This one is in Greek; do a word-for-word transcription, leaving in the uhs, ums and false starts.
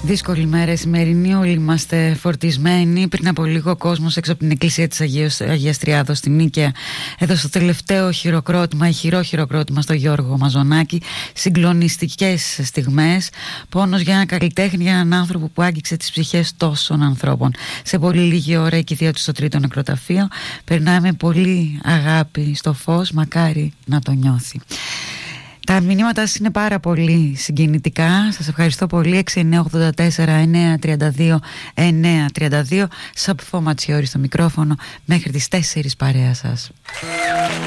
Δύσκολη μέρα σημερινή, όλοι είμαστε φορτισμένοι. Πριν από λίγο ο κόσμος έξω από την εκκλησία της Αγίας, Αγίας Τριάδος στην Νίκαια έδωσε το τελευταίο χειροκρότημα, ηχηρό χειροκρότημα στο Γιώργο Μαζονάκη. Συγκλονιστικές στιγμές, πόνος για ένα καλλιτέχνη, για έναν άνθρωπο που άγγιξε τις ψυχές τόσων ανθρώπων. Σε πολύ λίγη ώρα η κηδεία του στο τρίτο νεκροταφείο. Περνάμε πολύ αγάπη στο φως, μακάρι να το νιώθει. Τα μηνύματα σας είναι πάρα πολύ συγκινητικά. Σας ευχαριστώ πολύ. έξι εννιά ογδόντα τέσσερα εννιά τριάντα δύο εννιά τριάντα δύο. Σαπφό Ματσιόρη στο μικρόφωνο μέχρι τις τέσσερις παρέα σας.